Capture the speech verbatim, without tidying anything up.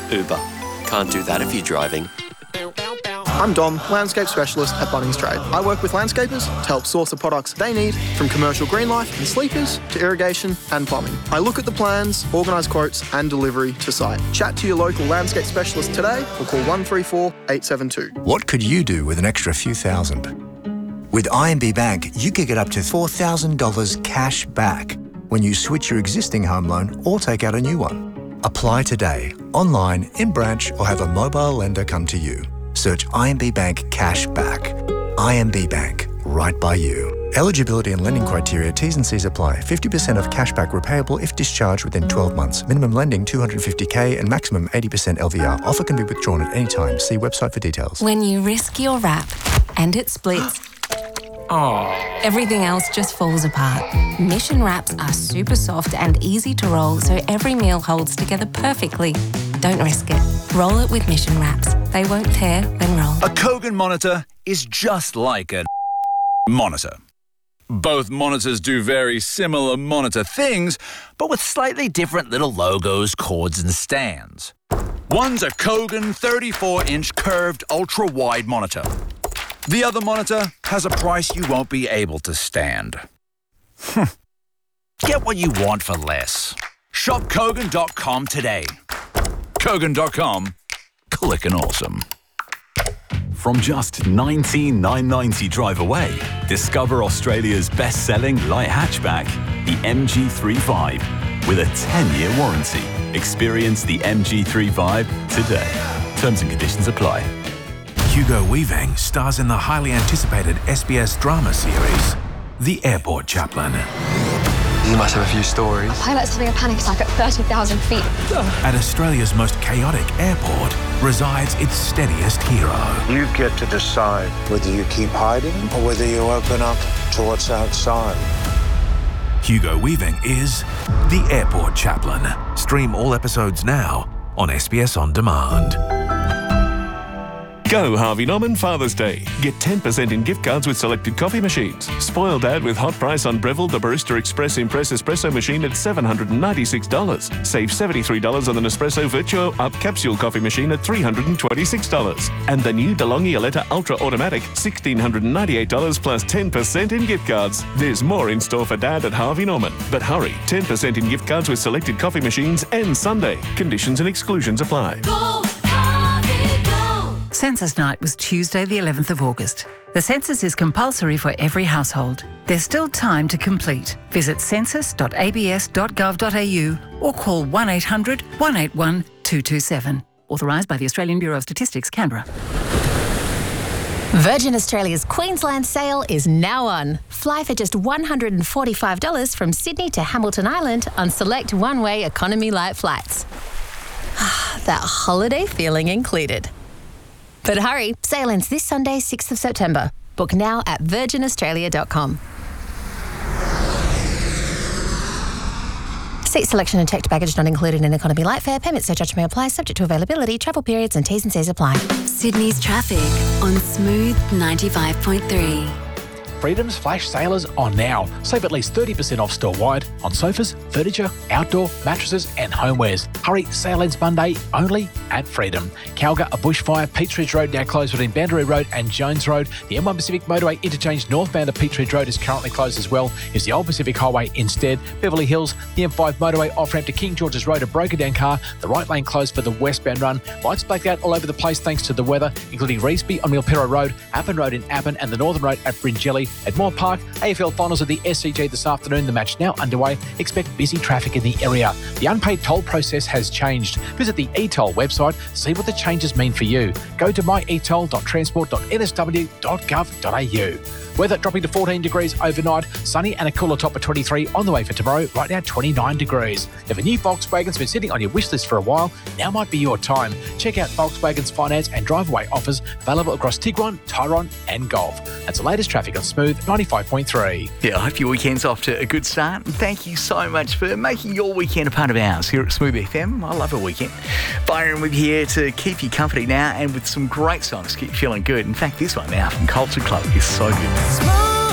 Uber. Can't do that if you're driving. I'm Dom, landscape specialist at Bunnings Trade. I work with landscapers to help source the products they need, from commercial green life and sleepers to irrigation and plumbing. I look at the plans, organise quotes and delivery to site. Chat to your local landscape specialist today or call one three four, eight seven two. What could you do with an extra few thousand? With I M B Bank, you could get up to four thousand dollars cash back when you switch your existing home loan or take out a new one. Apply today, online, in branch, or have a mobile lender come to you. Search I M B Bank Cash Back. I M B Bank, right by you. Eligibility and lending criteria, T's and C's apply. fifty percent of cashback repayable if discharged within twelve months. Minimum lending two hundred fifty thousand and maximum eighty percent L V R. Offer can be withdrawn at any time. See website for details. When you risk your wrap and it splits, oh. everything else just falls apart. Mission wraps are super soft and easy to roll, so every meal holds together perfectly. Don't risk it. Roll it with Mission Wraps. They won't tear when rolled. A Kogan monitor is just like a monitor. Both monitors do very similar monitor things, but with slightly different little logos, cords and stands. One's a Kogan thirty-four inch curved ultra-wide monitor. The other monitor has a price you won't be able to stand. Get what you want for less. Shop Kogan dot com today. Kogan dot com. Click and awesome. From just nineteen thousand nine hundred ninety drive away, discover Australia's best-selling light hatchback, the M G thirty-five, with a ten-year warranty. Experience the M G thirty-five today. Terms and conditions apply. Hugo Weaving stars in the highly anticipated S B S drama series, The Airport Chaplain. You must have a few stories. A pilot's having a panic attack at thirty thousand feet. At Australia's most chaotic airport resides its steadiest hero. You get to decide whether you keep hiding or whether you open up to what's outside. Hugo Weaving is The Airport Chaplain. Stream all episodes now on S B S On Demand. Go Harvey Norman Father's Day. Get ten percent in gift cards with selected coffee machines. Spoil Dad with hot price on Breville the Barista Express Impress Espresso machine at seven hundred ninety-six dollars. Save seventy-three dollars on the Nespresso Virtuo Up Capsule Coffee Machine at three hundred twenty-six dollars. And the new DeLonghi Aletta Ultra Automatic, one thousand six hundred ninety-eight dollars plus ten percent in gift cards. There's more in store for Dad at Harvey Norman. But hurry, ten percent in gift cards with selected coffee machines and Sunday. Conditions and exclusions apply. Go! Census night was Tuesday the eleventh of August. The census is compulsory for every household. There's still time to complete. Visit census dot a b s dot gov dot a u or call one eight hundred, one eight one, two two seven. Authorised by the Australian Bureau of Statistics, Canberra. Virgin Australia's Queensland sale is now on. Fly for just one hundred forty-five dollars from Sydney to Hamilton Island on select one-way economy light flights. That holiday feeling included. But hurry, sale ends this Sunday, sixth of September. Book now at virgin australia dot com. Seat selection and checked baggage not included in economy light fare. Payment surcharge may apply, subject to availability, travel periods and T's and C's apply. Sydney's traffic on Smooth ninety-five point three. Freedom's flash sale is on now. Save at least thirty percent off store-wide on sofas, furniture, outdoor, mattresses and homewares. Hurry, sale ends Monday only at Freedom. Calga, a bushfire, Peach Ridge Road now closed between Boundary Road and Jones Road. The M one Pacific Motorway interchange northbound of Peach Ridge Road is currently closed as well. Is the Old Pacific Highway instead. Beverly Hills, the M five Motorway off-ramp to King George's Road, a broken down car. The right lane closed for the westbound run. Lights blacked out all over the place thanks to the weather, including Reesby on Milpera Road, Appin Road in Appin and the Northern Road at Bringelly. At Moore Park, A F L finals at the S C G this afternoon. The match now underway. Expect busy traffic in the area. The unpaid toll process has changed. Visit the e-toll website. See what the changes mean for you. Go to my e toll dot transport dot n s w dot gov dot a u. Weather dropping to fourteen degrees overnight. Sunny and a cooler top of twenty-three on the way for tomorrow. Right now, twenty-nine degrees. If a new Volkswagen's been sitting on your wish list for a while, now might be your time. Check out Volkswagen's finance and drive-away offers available across Tiguan, Tyron and Golf. That's the latest traffic on Smooth ninety-five point three. Yeah, I hope your weekend's off to a good start. And thank you so much for making your weekend a part of ours here at Smooth F M. I love a weekend. Byron with you here to keep you company now and with some great songs to keep you feeling good. In fact, this one now from Culture Club is so good. Smooth.